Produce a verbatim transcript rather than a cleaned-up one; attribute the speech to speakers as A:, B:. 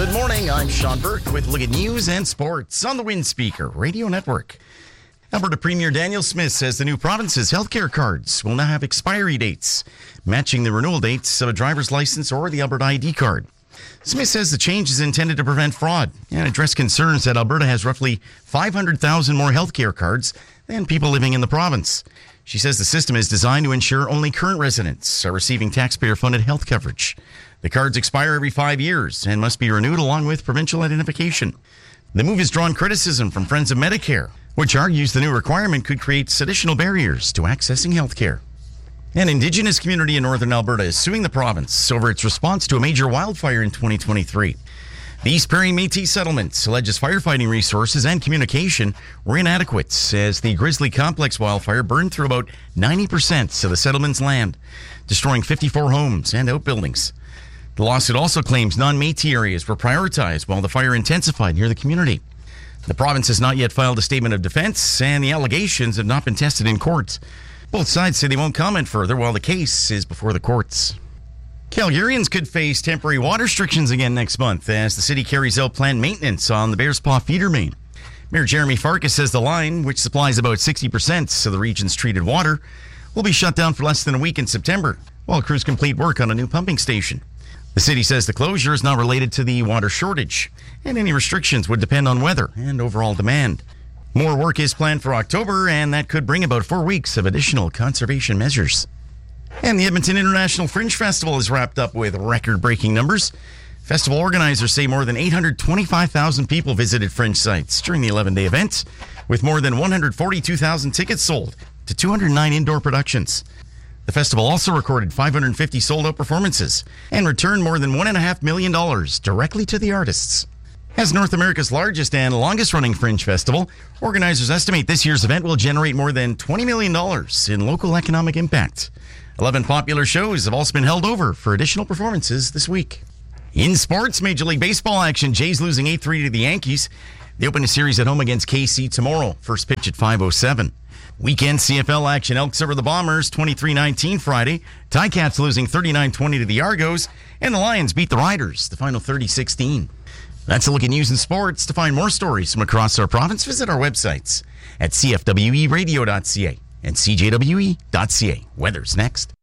A: Good morning, I'm Sean Burke with Look at News and Sports on the Windspeaker Radio Network. Alberta Premier Daniel Smith says the new province's healthcare cards will now have expiry dates, matching the renewal dates of a driver's license or the Alberta I D card. Smith says the change is intended to prevent fraud and address concerns that Alberta has roughly five hundred thousand more healthcare cards than people living in the province. She says the system is designed to ensure only current residents are receiving taxpayer-funded health coverage. The cards expire every five years and must be renewed along with provincial identification. The move has drawn criticism from Friends of Medicare, which argues the new requirement could create additional barriers to accessing health care. An Indigenous community in northern Alberta is suing the province over its response to a major wildfire in twenty twenty-three. The East Perry Métis settlement alleges firefighting resources and communication were inadequate as the Grizzly Complex wildfire burned through about ninety percent of the settlement's land, destroying fifty-four homes and outbuildings. The lawsuit also claims non-Métis areas were prioritized while the fire intensified near the community. The province has not yet filed a statement of defense, and the allegations have not been tested in court. Both sides say they won't comment further while the case is before the courts. Calgarians could face temporary water restrictions again next month as the city carries out planned maintenance on the Bears Paw feeder main. Mayor Jeremy Farkas says the line, which supplies about sixty percent of the region's treated water, will be shut down for less than a week in September, while crews complete work on a new pumping station. The city says the closure is not related to the water shortage, and any restrictions would depend on weather and overall demand. More work is planned for October, and that could bring about four weeks of additional conservation measures. And the Edmonton International Fringe Festival is wrapped up with record-breaking numbers. Festival organizers say more than eight hundred twenty-five thousand people visited Fringe sites during the eleven-day event, with more than one hundred forty-two thousand tickets sold to two hundred nine indoor productions. The festival also recorded five hundred fifty sold-out performances and returned more than one point five million dollars directly to the artists. As North America's largest and longest-running Fringe Festival, organizers estimate this year's event will generate more than twenty million dollars in local economic impact. Eleven popular shows have also been held over for additional performances this week. In sports, Major League Baseball action, Jays losing eight three to the Yankees. They open a series at home against K C tomorrow. First pitch at five oh seven. Weekend C F L action, Elks over the Bombers, twenty-three nineteen Friday. Ticats losing thirty-nine twenty to the Argos. And the Lions beat the Riders, the final thirty sixteen. That's a look at news and sports. To find more stories from across our province, visit our websites at c f w e radio dot c a and c j w e dot c a. Weather's next.